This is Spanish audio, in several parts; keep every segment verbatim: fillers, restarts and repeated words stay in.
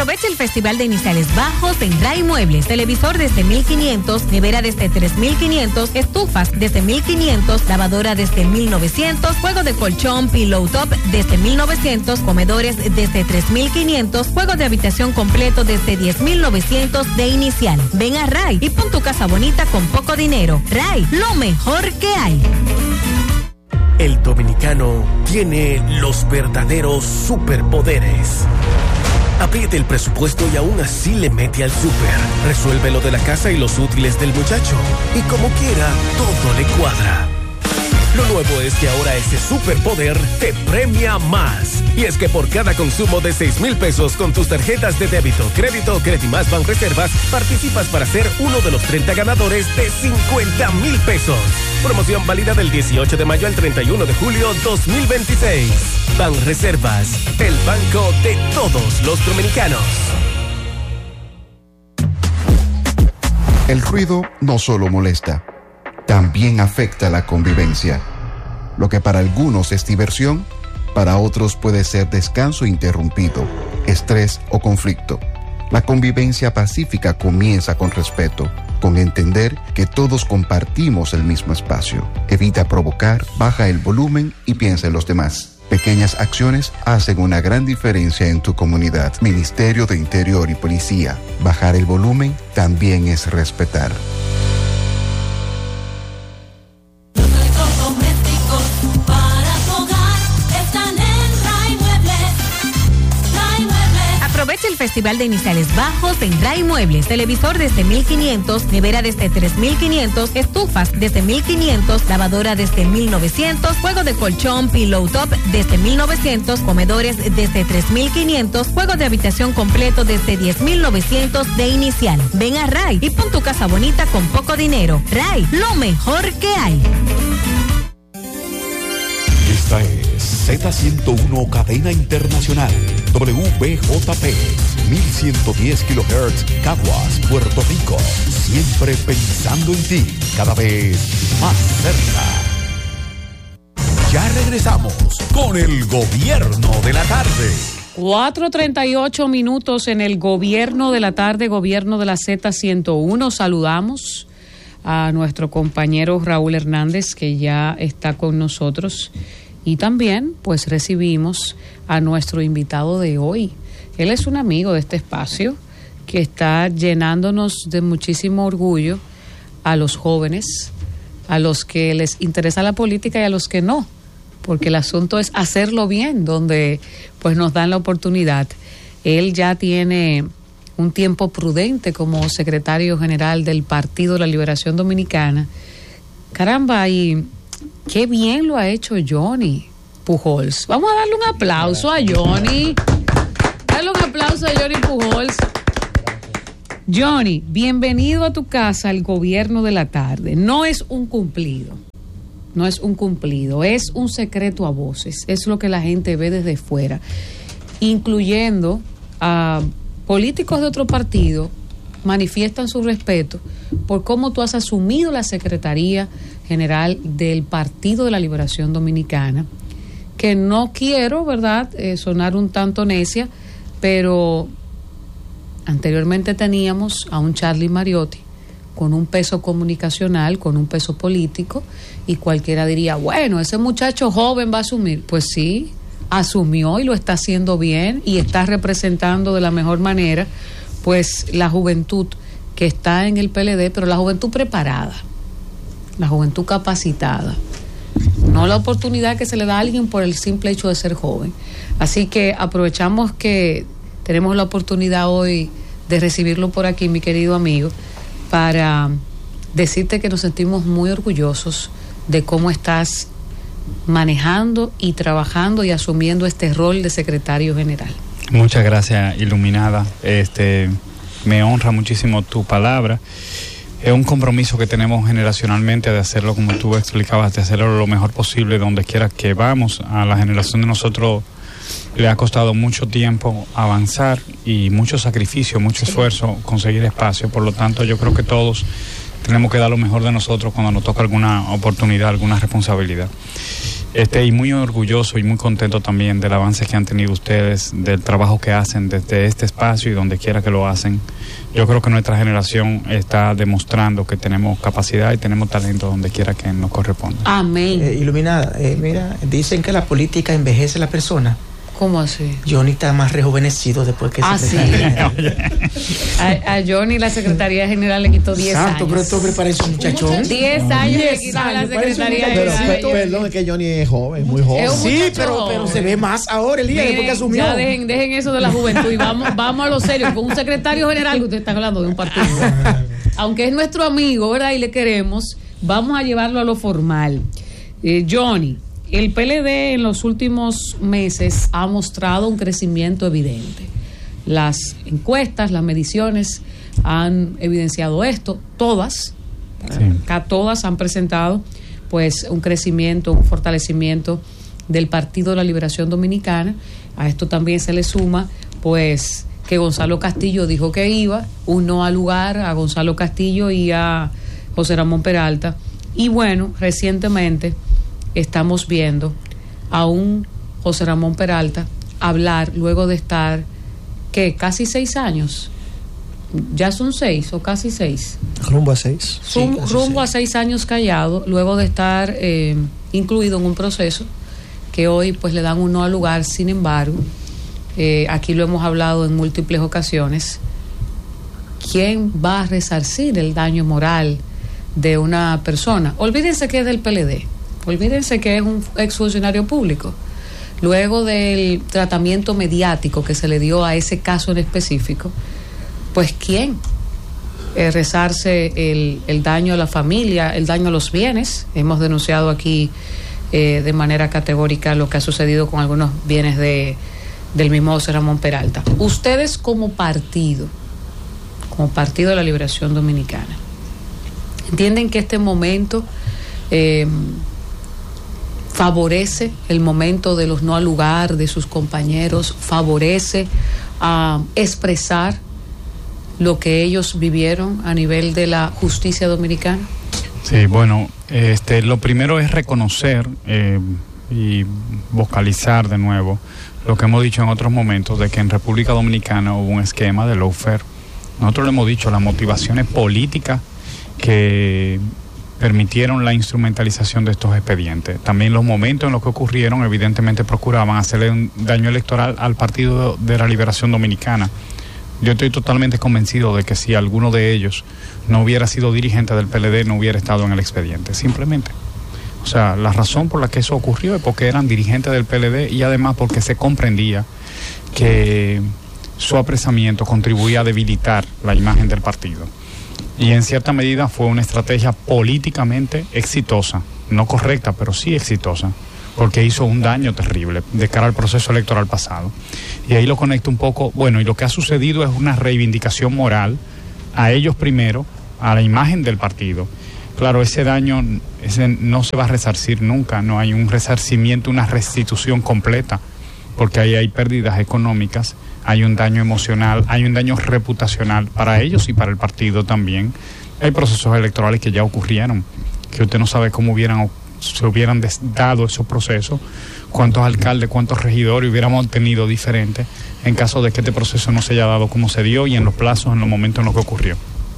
Aprovecha el Festival de Iniciales Bajos en Ray Muebles. Televisor desde mil quinientos, nevera desde tres mil quinientos, estufas desde mil quinientos, lavadora desde mil novecientos, juego de colchón, pillow top desde mil novecientos, comedores desde tres mil quinientos, juego de habitación completo desde diez mil novecientos de inicial. Ven a Ray y pon tu casa bonita con poco dinero. Ray, lo mejor que hay. El dominicano tiene los verdaderos superpoderes. Apriete el presupuesto y aún así le mete al súper. Resuelve lo de la casa y los útiles del muchacho. Y como quiera, todo le cuadra. Lo nuevo es que ahora ese superpoder te premia más. Y es que por cada consumo de seis mil pesos con tus tarjetas de débito, crédito o Credimás Banreservas, participas para ser uno de los treinta ganadores de cincuenta mil pesos. Promoción válida del dieciocho de mayo al treinta y uno de julio dos mil veintiséis. Banreservas, el banco de todos los dominicanos. El ruido no solo molesta, también afecta la convivencia. Lo que para algunos es diversión, para otros puede ser descanso interrumpido, estrés o conflicto. La convivencia pacífica comienza con respeto, con entender que todos compartimos el mismo espacio. Evita provocar, baja el volumen y piensa en los demás. Pequeñas acciones hacen una gran diferencia en tu comunidad. Ministerio de Interior y Policía. Bajar el volumen también es respetar. Aprovecha el Festival de Iniciales Bajos en Ray Muebles. Televisor desde mil quinientos, nevera desde tres mil quinientos, estufas desde mil quinientos, lavadora desde mil novecientos, juego de colchón, pillow top desde mil novecientos, comedores desde tres mil quinientos, juego de habitación completo desde diez mil novecientos de inicial. Ven a Ray y pon tu casa bonita con poco dinero. Ray, lo mejor que hay. Esta es Z ciento uno Cadena Internacional, W B J P, mil ciento diez kilohertz, Caguas, Puerto Rico. Siempre pensando en ti, cada vez más cerca. Ya regresamos con el Gobierno de la Tarde. cuatro treinta y ocho minutos en el Gobierno de la Tarde, Gobierno de la Z ciento uno. Saludamos a nuestro compañero Raúl Hernández, que ya está con nosotros. Y también, pues, recibimos a nuestro invitado de hoy. Él es un amigo de este espacio que está llenándonos de muchísimo orgullo a los jóvenes, a los que les interesa la política y a los que no, porque el asunto es hacerlo bien, donde pues nos dan la oportunidad. Él ya tiene un tiempo prudente como secretario general del Partido de la Liberación Dominicana. Caramba, y qué bien lo ha hecho Johnny Pujols. Vamos a darle un aplauso a Johnny. Darle un aplauso a Johnny Pujols. Johnny, bienvenido a tu casa, al Gobierno de la Tarde. No es un cumplido, no es un cumplido, es un secreto a voces. Es lo que la gente ve desde fuera, incluyendo a políticos de otro partido. Manifiestan su respeto por cómo tú has asumido la Secretaría General del Partido de la Liberación Dominicana, que no quiero, ¿verdad?, eh, sonar un tanto necia, pero anteriormente teníamos a un Charlie Mariotti con un peso comunicacional, con un peso político, y cualquiera diría, bueno, ese muchacho joven va a asumir. Pues sí, asumió y lo está haciendo bien y está representando de la mejor manera pues la juventud que está en el P L D, pero la juventud preparada, la juventud capacitada, no la oportunidad que se le da a alguien por el simple hecho de ser joven. Así que aprovechamos que tenemos la oportunidad hoy de recibirlo por aquí, mi querido amigo, para decirte que nos sentimos muy orgullosos de cómo estás manejando y trabajando y asumiendo este rol de secretario general. Muchas gracias, Iluminada. Este, me honra muchísimo tu palabra. Es un compromiso que tenemos generacionalmente de hacerlo, como tú explicabas, de hacerlo lo mejor posible donde quiera que vamos. A la generación de nosotros le ha costado mucho tiempo avanzar y mucho sacrificio, mucho esfuerzo conseguir espacio. Por lo tanto, yo creo que todos tenemos que dar lo mejor de nosotros cuando nos toca alguna oportunidad, alguna responsabilidad. Este, y muy orgulloso y muy contento también del avance que han tenido ustedes, del trabajo que hacen desde este espacio y donde quiera que lo hacen. Yo creo que nuestra generación está demostrando que tenemos capacidad y tenemos talento donde quiera que nos corresponda. Amén. Eh, iluminada, eh, mira, dicen que la política envejece a la persona. ¿Cómo así? Johnny está más rejuvenecido después que ah, se sí. a, a Johnny la Secretaría General le quitó diez años. Santo, pero esto parece un muchachón. diez años le quitó a la Secretaría General. Pero, perdón, es que Johnny es joven, muy joven. Sí, pero, pero se ve más ahora, Elías, después que asumió. Ya dejen, dejen eso de la juventud y vamos, vamos a lo serio. Con un secretario general, que usted está hablando de un partido. Aunque es nuestro amigo, ¿verdad? Y le queremos, vamos a llevarlo a lo formal. Eh, Johnny, el P L D en los últimos meses ha mostrado un crecimiento evidente. Las encuestas, las mediciones han evidenciado esto, todas, sí. Acá todas han presentado pues un crecimiento, un fortalecimiento del Partido de la Liberación Dominicana. A esto también se le suma pues que Gonzalo Castillo dijo que iba, un no al lugar a Gonzalo Castillo y a José Ramón Peralta. Y bueno, recientemente estamos viendo a un José Ramón Peralta hablar luego de estar, ¿qué? Casi seis años. Ya son seis o casi seis. Rumbo a seis. Rum, sí, rumbo seis. a seis años callado, luego de estar eh, incluido en un proceso que hoy pues le dan un no al lugar. Sin embargo, eh, aquí lo hemos hablado en múltiples ocasiones, ¿quién va a resarcir el daño moral de una persona? Olvídense que es del P L D. Olvídense que es un exfuncionario público. Luego del tratamiento mediático que se le dio a ese caso en específico, pues ¿quién eh, resarce el, el daño a la familia, el daño a los bienes? Hemos denunciado aquí eh, de manera categórica lo que ha sucedido con algunos bienes de, del mismo José Ramón Peralta. Ustedes como partido, como Partido de la Liberación Dominicana, ¿entienden que este momento eh, favorece el momento de los no al lugar de sus compañeros, favorece a uh, expresar lo que ellos vivieron a nivel de la justicia dominicana? Sí, bueno, este, lo primero es reconocer eh, y vocalizar de nuevo lo que hemos dicho en otros momentos, de que en República Dominicana hubo un esquema de lawfare. Nosotros lo hemos dicho, las motivaciones políticas que permitieron la instrumentalización de estos expedientes. También los momentos en los que ocurrieron evidentemente procuraban hacerle un daño electoral al Partido de la Liberación Dominicana. Yo estoy totalmente convencido de que si alguno de ellos no hubiera sido dirigente del P L D, no hubiera estado en el expediente, simplemente. O sea, la razón por la que eso ocurrió es porque eran dirigentes del P L D y además porque se comprendía que su apresamiento contribuía a debilitar la imagen del partido. Y en cierta medida fue una estrategia políticamente exitosa, no correcta, pero sí exitosa, porque hizo un daño terrible de cara al proceso electoral pasado. Y ahí lo conecto un poco, bueno, y lo que ha sucedido es una reivindicación moral a ellos primero, a la imagen del partido. Claro, ese daño ese no se va a resarcir nunca, no hay un resarcimiento, una restitución completa, porque ahí hay pérdidas económicas, hay un daño emocional, hay un daño reputacional para ellos y para el partido también. Hay procesos electorales que ya ocurrieron, que usted no sabe cómo hubieran, se hubieran dado esos procesos, cuántos alcaldes, cuántos regidores hubiéramos tenido diferentes en caso de que este proceso no se haya dado como se dio y en los plazos, en los momentos en los que ocurrió.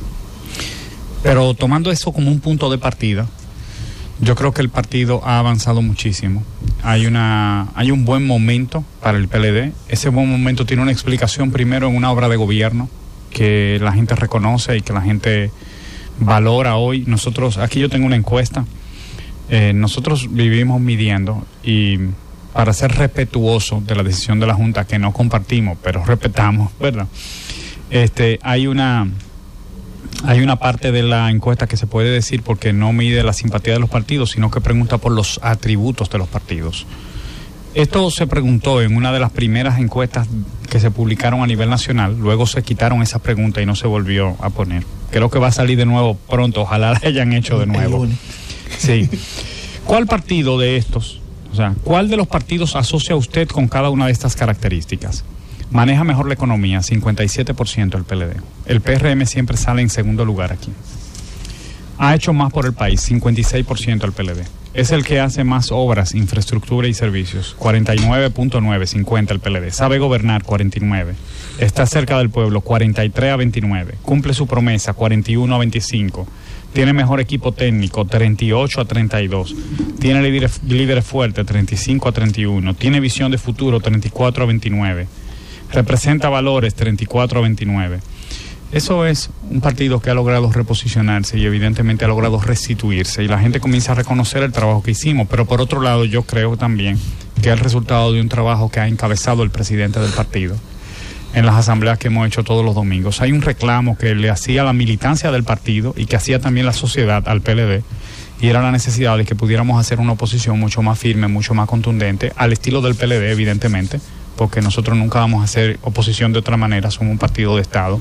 Pero tomando eso como un punto de partida, yo creo que el partido ha avanzado muchísimo. Hay una, hay un buen momento para el P L D. Ese buen momento tiene una explicación primero en una obra de gobierno que la gente reconoce y que la gente valora hoy. Nosotros, aquí yo tengo una encuesta. Eh, nosotros vivimos midiendo y para ser respetuoso de la decisión de la Junta, que no compartimos, pero respetamos, ¿verdad? Este, hay una... Hay una parte de la encuesta que se puede decir porque no mide la simpatía de los partidos, sino que pregunta por los atributos de los partidos. Esto se preguntó en una de las primeras encuestas que se publicaron a nivel nacional, luego se quitaron esa pregunta y no se volvió a poner. Creo que va a salir de nuevo pronto, ojalá la hayan hecho de nuevo. Sí. ¿Cuál partido de estos, o sea, cuál de los partidos asocia usted con cada una de estas características? Maneja mejor la economía, cincuenta y siete por ciento el P L D. El P R M siempre sale en segundo lugar aquí. ha hecho más por el país, cincuenta y seis por ciento el P L D. Es el que hace más obras, infraestructura y servicios, cuarenta y nueve punto nueve, cincuenta el P L D. Sabe gobernar, cuarenta y nueve. Está cerca del pueblo, cuarenta y tres a veintinueve. Cumple su promesa, cuarenta y uno a veinticinco. Tiene mejor equipo técnico, treinta y ocho a treinta y dos. Tiene líderes, líderes fuertes, treinta y cinco a treinta y uno. Tiene visión de futuro, treinta y cuatro a veintinueve. Representa valores, treinta y cuatro a veintinueve. Eso es un partido que ha logrado reposicionarse y evidentemente ha logrado restituirse, y la gente comienza a reconocer el trabajo que hicimos. Pero por otro lado, yo creo también que es el resultado de un trabajo que ha encabezado el presidente del partido en las asambleas que hemos hecho todos los domingos. Hay un reclamo que le hacía la militancia del partido y que hacía también la sociedad al P L D, y era la necesidad de que pudiéramos hacer una oposición mucho más firme, mucho más contundente, al estilo del P L D, evidentemente, porque nosotros nunca vamos a hacer oposición de otra manera, somos un partido de Estado.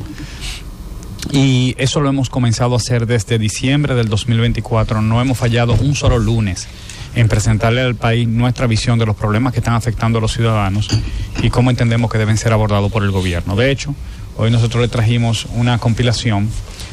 Y eso lo hemos comenzado a hacer desde diciembre del dos mil veinticuatro. No hemos fallado un solo lunes en presentarle al país nuestra visión de los problemas que están afectando a los ciudadanos y cómo entendemos que deben ser abordados por el gobierno. De hecho, hoy nosotros le trajimos una compilación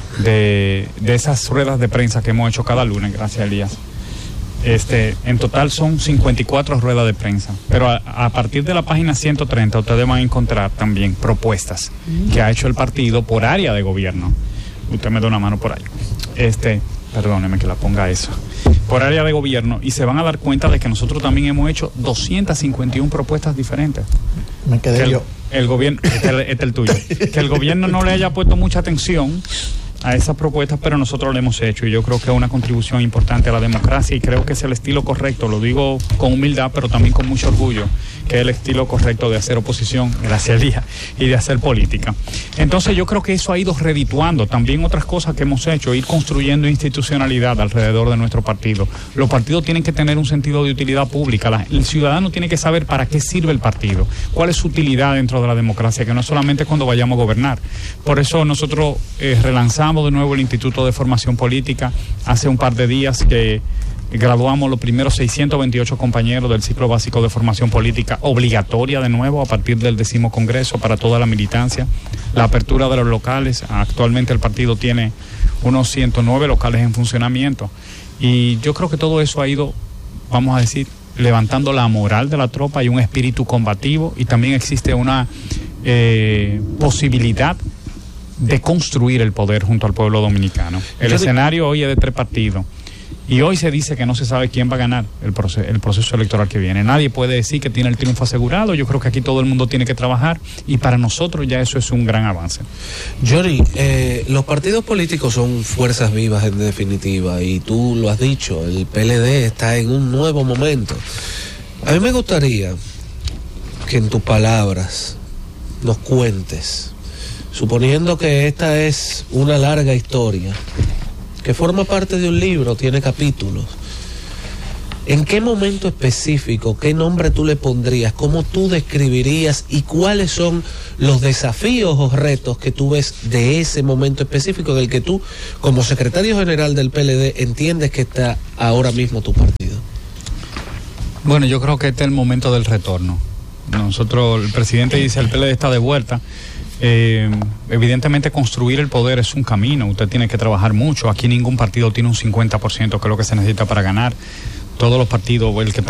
de, de esas ruedas de prensa que hemos hecho cada lunes, gracias Elías. Este, en total son cincuenta y cuatro ruedas de prensa, pero a, a partir de la página ciento treinta ustedes van a encontrar también propuestas que ha hecho el partido por área de gobierno. Usted me da una mano por ahí. Este, perdóneme que la ponga eso. Por área de gobierno, y se van a dar cuenta de que nosotros también hemos hecho doscientas cincuenta y una propuestas diferentes. Me quedé que el, yo. El gobierno, este es el, este es el tuyo. Que el gobierno no le haya puesto mucha atención a esas propuestas, pero nosotros lo hemos hecho, y yo creo que es una contribución importante a la democracia, y creo que es el estilo correcto, lo digo con humildad, pero también con mucho orgullo, que es el estilo correcto de hacer oposición, gracias a Elías, y de hacer política. Entonces yo creo que eso ha ido redituando también otras cosas que hemos hecho, ir construyendo institucionalidad alrededor de nuestro partido. Los partidos tienen que tener un sentido de utilidad pública, la, el ciudadano tiene que saber para qué sirve el partido, cuál es su utilidad dentro de la democracia, que no es solamente cuando vayamos a gobernar. Por eso nosotros eh, relanzamos de nuevo el Instituto de Formación Política. Hace un par de días que graduamos los primeros seiscientos veintiocho compañeros del ciclo básico de formación política, obligatoria de nuevo a partir del décimo congreso para toda la militancia. La apertura de los locales, actualmente el partido tiene unos ciento nueve locales en funcionamiento, y yo creo que todo eso ha ido, vamos a decir, levantando la moral de la tropa y un espíritu combativo, y también existe una eh, posibilidad de construir el poder junto al pueblo dominicano. El escenario hoy es de tres partidos, y hoy se dice que no se sabe quién va a ganar el proceso, el proceso electoral que viene. Nadie puede decir que tiene el triunfo asegurado. Yo creo que aquí todo el mundo tiene que trabajar, y para nosotros ya eso es un gran avance. Johnny, eh, los partidos políticos son fuerzas vivas en definitiva, y tú lo has dicho, el P L D está en un nuevo momento. A mí me gustaría que en tus palabras nos cuentes, suponiendo que esta es una larga historia, que forma parte de un libro, tiene capítulos, ¿en qué momento específico, qué nombre tú le pondrías, cómo tú describirías y cuáles son los desafíos o retos que tú ves de ese momento específico en el que tú, como secretario general del P L D, entiendes que está ahora mismo tu partido? Bueno, yo creo que este es el momento del retorno. Nosotros, el presidente dice, el P L D está de vuelta. Eh, evidentemente construir el poder es un camino, usted tiene que trabajar mucho. Aquí ningún partido tiene un cincuenta por ciento, que es lo que se necesita para ganar. Todos los partidos, el que